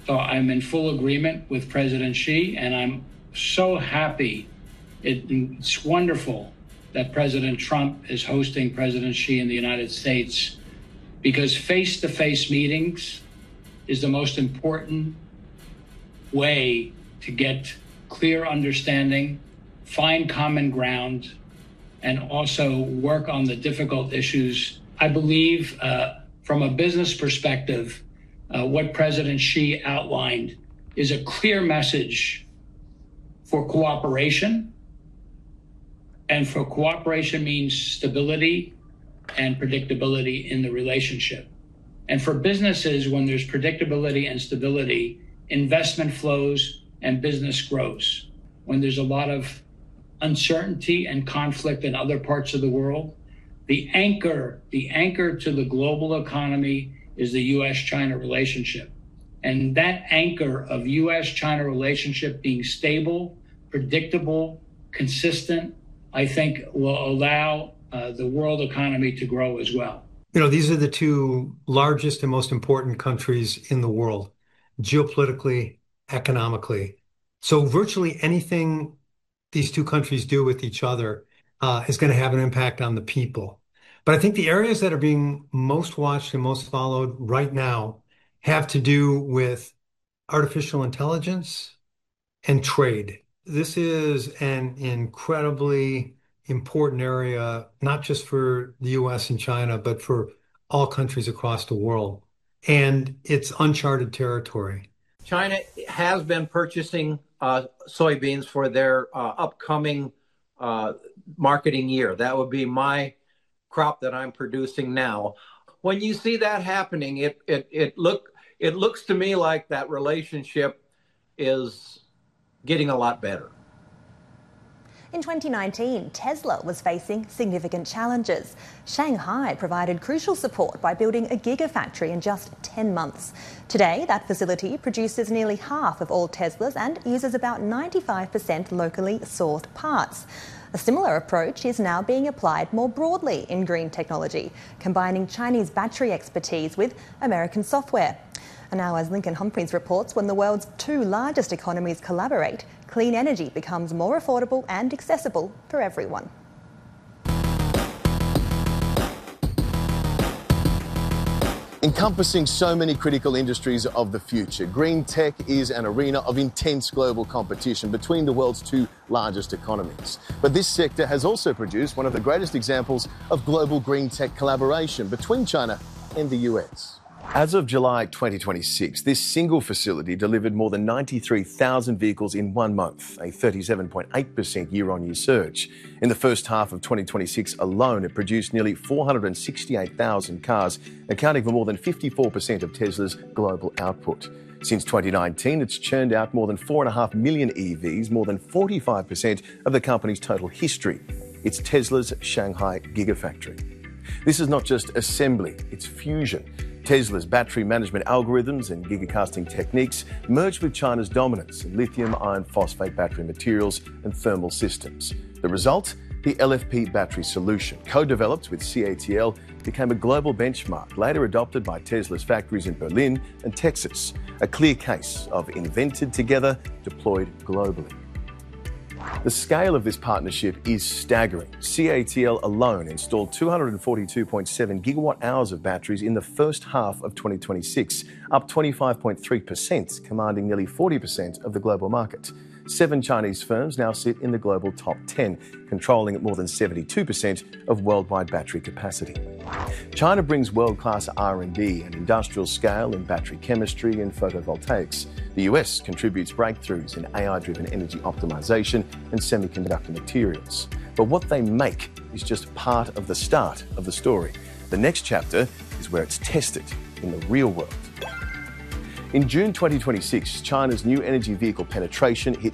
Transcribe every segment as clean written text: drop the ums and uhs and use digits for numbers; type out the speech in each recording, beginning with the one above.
So I'm in full agreement with President Xi, and I'm so happy. It's wonderful that President Trump is hosting President Xi in the United States, because face-to-face meetings is the most important way to get clear understanding, find common ground, and also work on the difficult issues. I believe from a business perspective, what President Xi outlined is a clear message for cooperation. And for cooperation means stability and predictability in the relationship. And for businesses, when there's predictability and stability, investment flows and business grows. When there's a lot of uncertainty and conflict in other parts of the world, the anchor to the global economy is the U.S.-China relationship. And that anchor of U.S.-China relationship being stable, predictable, consistent, I think will allow the world economy to grow as well. You know, these are the two largest and most important countries in the world, geopolitically, economically. So virtually anything these two countries do with each other is going to have an impact on the people. But I think the areas that are being most watched and most followed right now have to do with artificial intelligence and trade. This is an incredibly important area, not just for the US and China, but for all countries across the world. And it's uncharted territory. China has been purchasing soybeans for their upcoming marketing year. That would be my crop that I'm producing now. When you see that happening, it looks to me like that relationship is getting a lot better. In 2019, Tesla was facing significant challenges. Shanghai provided crucial support by building a gigafactory in just 10 months. Today, that facility produces nearly half of all Teslas and uses about 95% locally sourced parts. A similar approach is now being applied more broadly in green technology, combining Chinese battery expertise with American software. And now, as Lincoln Humphreys reports, when the world's two largest economies collaborate, clean energy becomes more affordable and accessible for everyone. Encompassing so many critical industries of the future, green tech is an arena of intense global competition between the world's two largest economies. But this sector has also produced one of the greatest examples of global green tech collaboration between China and the US. As of July 2026, this single facility delivered more than 93,000 vehicles in 1 month, a 37.8% year-on-year surge. In the first half of 2026 alone, it produced nearly 468,000 cars, accounting for more than 54% of Tesla's global output. Since 2019, it's churned out more than 4.5 million EVs, more than 45% of the company's total history. It's Tesla's Shanghai Gigafactory. This is not just assembly, it's fusion. Tesla's battery management algorithms and gigacasting techniques merged with China's dominance in lithium iron phosphate battery materials and thermal systems. The result? The LFP battery solution, co-developed with CATL, became a global benchmark, later adopted by Tesla's factories in Berlin and Texas, a clear case of invented together, deployed globally. The scale of this partnership is staggering. CATL alone installed 242.7 gigawatt hours of batteries in the first half of 2026, up 25.3%, commanding nearly 40% of the global market. 7 Chinese firms now sit in the global top 10, controlling more than 72% of worldwide battery capacity. China brings world-class R&D and industrial scale in battery chemistry and photovoltaics. The US contributes breakthroughs in AI-driven energy optimization and semiconductor materials. But what they make is just part of the start of the story. The next chapter is where it's tested in the real world. In June 2026, China's new energy vehicle penetration hit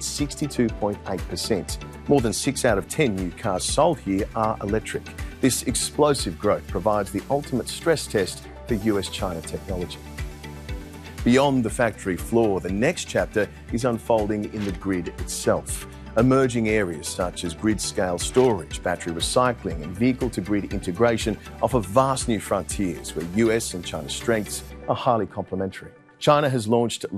62.8%. More than 6 out of 10 new cars sold here are electric. This explosive growth provides the ultimate stress test for US-China technology. Beyond the factory floor, the next chapter is unfolding in the grid itself. Emerging areas such as grid-scale storage, battery recycling and vehicle-to-grid integration offer vast new frontiers where US and China's strengths are highly complementary. China has launched